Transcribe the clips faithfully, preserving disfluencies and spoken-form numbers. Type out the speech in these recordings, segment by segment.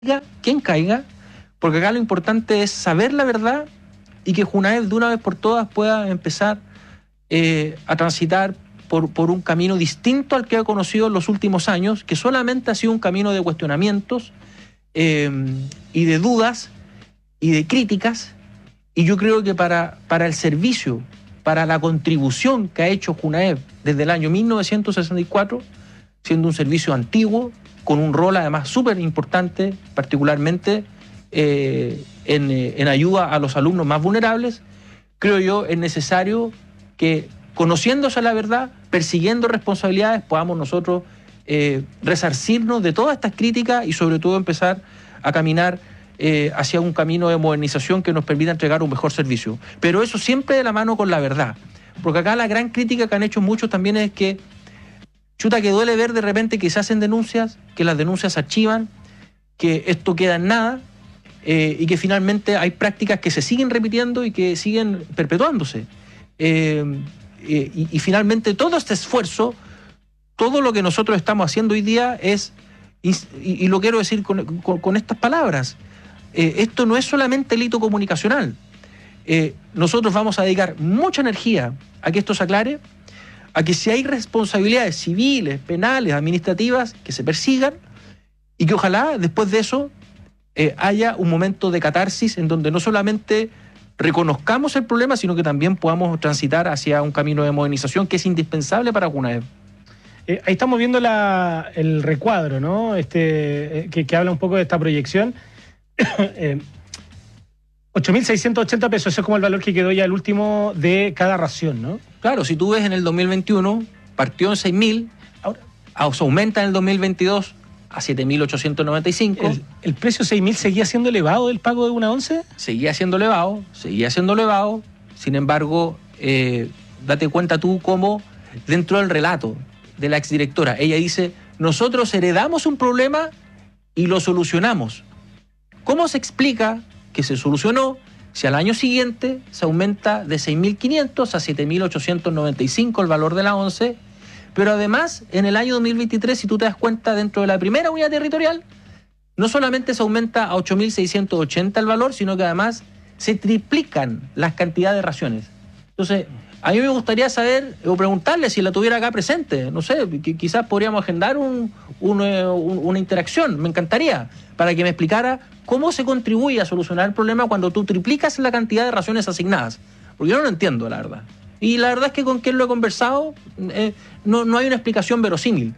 quien caiga, porque acá lo importante es saber la verdad y que Junaed de una vez por todas pueda empezar eh, a transitar por, por un camino distinto al que ha conocido en los últimos años, que solamente ha sido un camino de cuestionamientos eh, y de dudas y de críticas, y yo creo que para, para el servicio, para la contribución que ha hecho Junaed desde el año mil novecientos sesenta y cuatro, siendo un servicio antiguo, con un rol además súper importante, particularmente eh, en, eh, en ayuda a los alumnos más vulnerables, creo yo es necesario que, conociéndose la verdad, persiguiendo responsabilidades, podamos nosotros eh, resarcirnos de todas estas críticas y sobre todo empezar a caminar eh, hacia un camino de modernización que nos permita entregar un mejor servicio. Pero eso siempre de la mano con la verdad, porque acá la gran crítica que han hecho muchos también es que chuta, que duele ver de repente que se hacen denuncias, que las denuncias se archivan, que esto queda en nada eh, y que finalmente hay prácticas que se siguen repitiendo y que siguen perpetuándose. Eh, eh, y, y finalmente todo este esfuerzo, todo lo que nosotros estamos haciendo hoy día es, y, y lo quiero decir con, con, con estas palabras, eh, esto no es solamente el hito comunicacional. Eh, nosotros vamos a dedicar mucha energía a que esto se aclare, a que si hay responsabilidades civiles, penales, administrativas, que se persigan y que ojalá después de eso eh, haya un momento de catarsis en donde no solamente reconozcamos el problema, sino que también podamos transitar hacia un camino de modernización que es indispensable para Junaed. Eh, ahí estamos viendo la, el recuadro, ¿no? Este, eh, que, que habla un poco de esta proyección. eh, ocho mil seiscientos ochenta pesos, eso es como el valor que quedó ya el último de cada ración, ¿no? Claro, si tú ves en el dos mil veintiuno, partió en seis mil, ahora se aumenta en el dos mil veintidós a siete mil ochocientos noventa y cinco. ¿El, el precio seis mil seguía siendo elevado del pago de una once? Seguía siendo elevado, seguía siendo elevado, sin embargo, eh, date cuenta tú cómo dentro del relato de la exdirectora, ella dice, nosotros heredamos un problema y lo solucionamos. ¿Cómo se explica que se solucionó si al año siguiente se aumenta de seis mil quinientos a siete mil ochocientos noventa y cinco el valor de la once, pero además en el año dos mil veintitrés, si tú te das cuenta, dentro de la primera unidad territorial, no solamente se aumenta a ocho mil seiscientos ochenta el valor, sino que además se triplican las cantidades de raciones. Entonces, a mí me gustaría saber o preguntarle si la tuviera acá presente, no sé, que quizás podríamos agendar un, un, un, una interacción, me encantaría, para que me explicara cómo se contribuye a solucionar el problema cuando tú triplicas la cantidad de raciones asignadas. Porque yo no lo entiendo, la verdad. Y la verdad es que con quien lo he conversado, eh, no, no hay una explicación verosímil.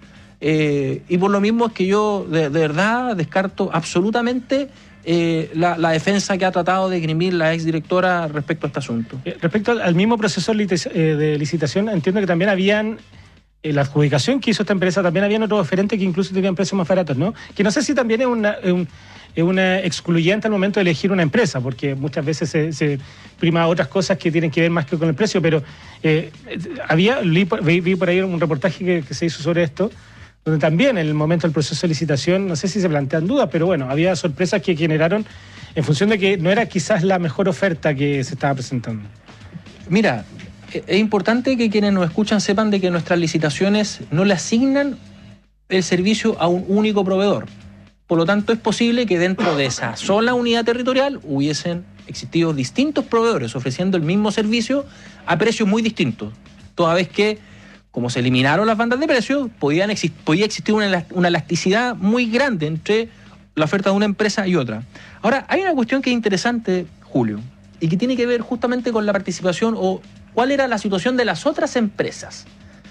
Eh, y por lo mismo es que yo de, de verdad descarto absolutamente eh, la, la defensa que ha tratado de esgrimir la exdirectora respecto a este asunto. Eh, respecto al, al mismo proceso de licitación, entiendo que también habían... la adjudicación que hizo esta empresa, también habían otros oferentes que incluso tenían precios más baratos, ¿no? Que no sé si también es una, un, es una excluyente al momento de elegir una empresa, porque muchas veces se, se prima otras cosas que tienen que ver más que con el precio, pero eh, había, vi, vi por ahí un reportaje que, que se hizo sobre esto, donde también en el momento del proceso de licitación, no sé si se plantean dudas, pero bueno, había sorpresas que generaron en función de que no era quizás la mejor oferta que se estaba presentando. Mira, es importante que quienes nos escuchan sepan de que nuestras licitaciones no le asignan el servicio a un único proveedor. Por lo tanto, es posible que dentro de esa sola unidad territorial hubiesen existido distintos proveedores ofreciendo el mismo servicio a precios muy distintos. Toda vez que, como se eliminaron las bandas de precios, podían exist- podía existir una, una elasticidad muy grande entre la oferta de una empresa y otra. Ahora, hay una cuestión que es interesante, Julio, y que tiene que ver justamente con la participación o cuál era la situación de las otras empresas.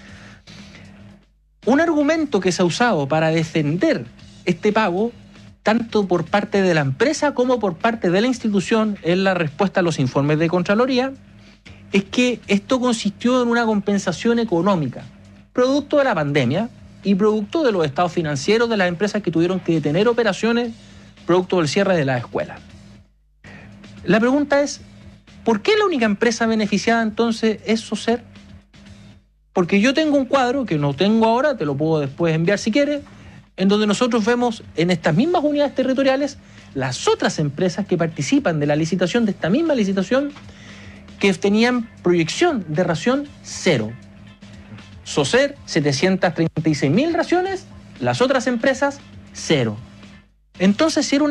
Un argumento que se ha usado para defender este pago, tanto por parte de la empresa como por parte de la institución, en la respuesta a los informes de Contraloría, es que esto consistió en una compensación económica, producto de la pandemia y producto de los estados financieros de las empresas que tuvieron que detener operaciones producto del cierre de las escuelas. La pregunta es, ¿por qué la única empresa beneficiada entonces es SOSER? Porque yo tengo un cuadro, que no tengo ahora, te lo puedo después enviar si quieres, en donde nosotros vemos en estas mismas unidades territoriales las otras empresas que participan de la licitación, de esta misma licitación, que tenían proyección de ración cero. SOSER, setecientas treinta y seis mil raciones, las otras empresas, cero. Entonces, si era una